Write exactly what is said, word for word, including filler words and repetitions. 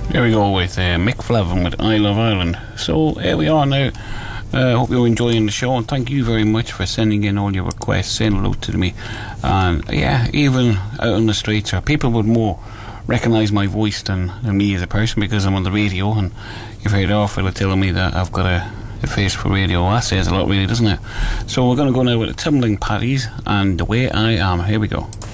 There we go with uh, Mick Flavin with I Love Ireland. So here we are now. I uh, hope you're enjoying the show, and thank you very much for sending in all your requests, saying hello to me. And yeah, even out on the streets, or people would more recognise my voice than, than me as a person, because I'm on the radio, and you've heard our fella telling me that I've got a, a face for radio. That says a lot, really, doesn't it? So we're going to go now with the Tumbling Paddies and The Way I Am. Here we go.